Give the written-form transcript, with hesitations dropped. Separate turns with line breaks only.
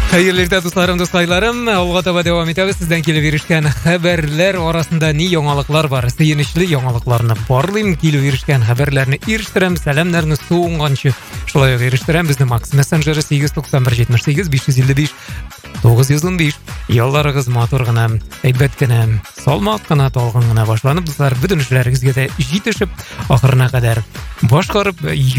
Hayırlı erте dostlarım. Алға таба devam etemiz. Sizden келіп ерішкен хабарлар арасында не яңалыклар бар? Сөйенішлі яңалыкларны барлым келіп ерішкен хабарларны еріштірем, сәлемләрні соңғанчы. Шулай еріштірем. Біздің Макс мессенджері 89178 555 915. Ялларыгыз матур гына, әйбәт кенә, салмак кына, талгын гына башланып, дуслар, бүтән эшләрегезгә дә җитешеп, ахырына кадәр башкарып